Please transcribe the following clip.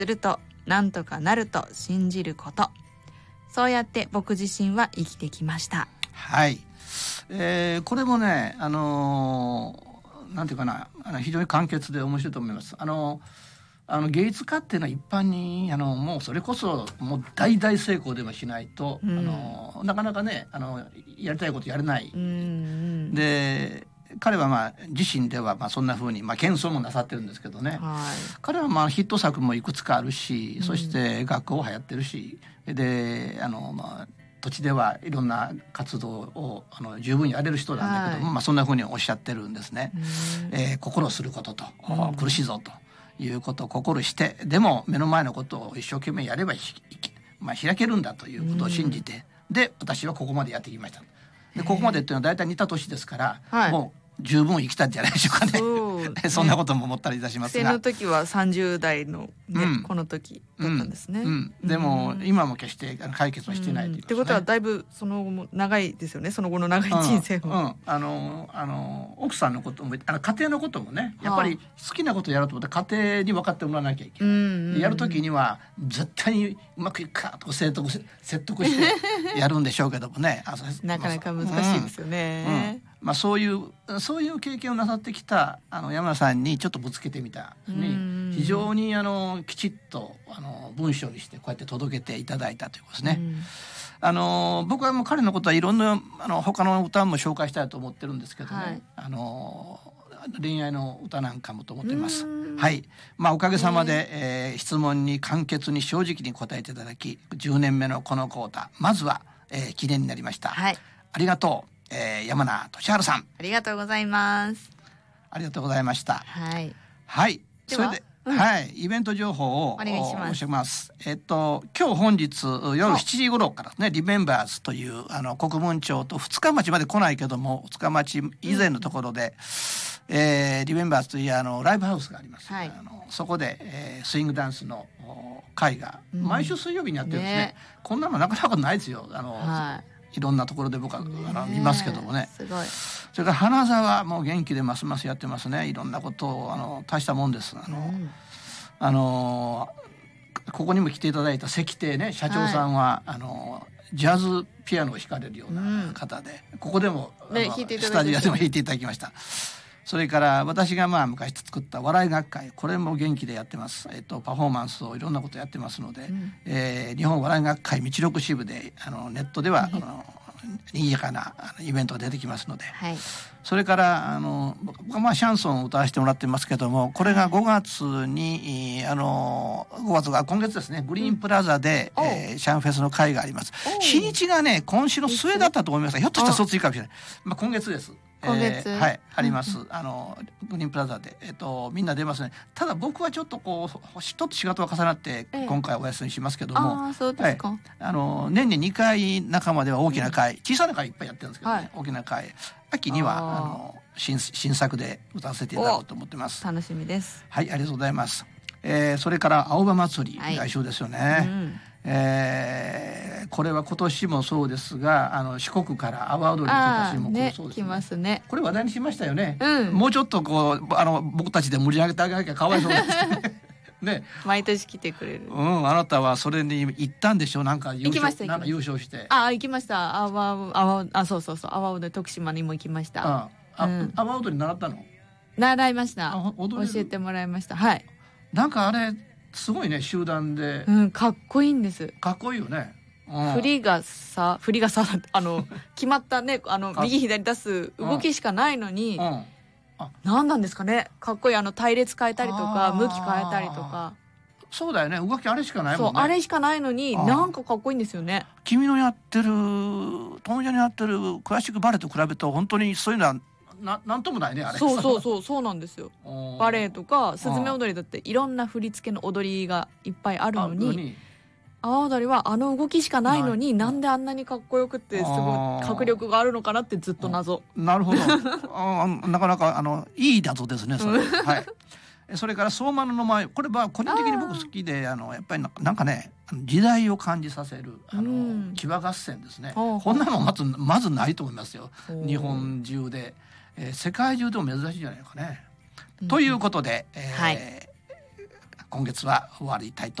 するとなんとかなると信じること、そうやって僕自身は生きてきました。 はい、これもね、なんていうかな、非常に簡潔で面白いと思います。芸術家っていうのは一般にもうそれこそもう大々成功でもしないと、なかなかねやりたいことやれない、で彼は自身ではそんな風に謙遜もなさってるんですけどね、彼はヒット作もいくつかあるし、そして学校流行ってるし、で土地ではいろんな活動を十分やれる人なんだけども、そんな風におっしゃってるんですね。心することと、苦しいぞということを心して、でも目の前のことを一生懸命やれば開けるんだということを信じて、で私はここまでやってきました。でここまでっていうのは大体似た年ですから、もう十分生きたんじゃないでしょうかね。そんなことも思ったりいたしますが、 学生の時は30代の、この時だったんですね。 でも今も決して解決はしてないということですね。 ってことはだいぶその後も長いですよね、その後の長い人生も。 奥さんのことも家庭のこともね、やっぱり好きなことをやろうと思ったら家庭に分かってもらわなきゃいけない、やる時には絶対にうまくいくかと説得してやるんでしょうけどもねなかなか難しいですよね。 そういう経験をなさってきた山田さんにちょっとぶつけてみたに、非常にきちっと文章にしてこうやって届けていただいたということですね。僕はもう彼のことはいろんな他の歌も紹介したいと思ってるんですけどね、恋愛の歌なんかもと思っています。はい、おかげさまで、質問に簡潔に正直に答えていただき、10年目のこのコーナーまずは、記念になりました。ありがとう。山名俊治さん、 ありがとうございます。 ありがとうございました。 はい、 それで、イベント情報をお願いします。今日本日夜7時頃からね、リメンバーズという国分町と二日町まで来ないけども、二日町以前のところで、リメンバーズというライブハウスがあります。そこで、スイングダンスの会が毎週水曜日にやってるんですね。こんなのなかなかないですよ。いろんなところで僕は見ますけどもね。 すごい。 それから花沢も元気でますますやってますね。いろんなことを大したもんです。ここにも来ていただいた関亭ね社長さんは、ジャズピアノを弾かれるような方で、ここでも、スタジオでも弾いていただきました。それから私が昔作った笑い学会、これも元気でやってます。パフォーマンスをいろんなことやってますので、日本笑い学会道六支部でネットでは賑やかなイベントが出てきますので、それから僕はシャンソンを歌わせてもらってますけども、これが5月に5月が今月ですね、グリーンプラザで、シャンフェスの会があります。日にちがね今週の末だったと思いますが、ひょっとしたらそっちいいかもしれない。今月です。 今月、 あります。グリーンプラザで、みんな出ますね。ただ僕はちょっと一つ仕事が重なって今回お休みしますけども、 そうですか。 年に2回仲間では大きな会、小さな会いっぱいやってるんですけどね、大きな会、秋には新作で歌わせていただこうと思ってます。 楽しみです。 はい、ありがとうございます。それから青葉祭り、来週ですよね。これは今年もそうですが、四国から阿波踊りの人たちも来るそうですね。 来ますね。 これ話題にしましたよね。もうちょっと僕たちで盛り上げてあげなきゃかわいそうですね。 毎年来てくれる。 あなたはそれに行ったんでしょ。なんか優勝して。 行きました。そう。阿波踊り徳島にも行きました。 阿波踊り習ったの？ 習いました。教えてもらいました。はい。 なんかあれすごいね、集団で。 かっこいいんです。 かっこいいよね。 振りがさ決まったね、右左出す動きしかないのに、何なんですかね、かっこいい。隊列変えたりとか向き変えたりとか。 そうだよね、動きあれしかないもんね。 そう、あれしかないのになんかかっこいいんですよね。 君のやってる友達のやってるクラシックバレエと比べると本当にそういうのはなんともないね、あれ。 そうなんですよ。バレエとかスズメ踊りだっていろんな振り付けの踊りがいっぱいあるのに、阿波踊りは動きしかないのに、なんであんなにかっこよくってすごい迫力があるのかなってずっと謎。 なるほど。なかなかいい謎ですね、それ。はい。それから相馬の前、これは個人的に僕好きで、やっぱりなんかね、時代を感じさせる騎馬合戦ですね。こんなのまずないと思いますよ、日本中で。世界中でも珍しいんじゃないかね。ということで、 今月は終わりたいと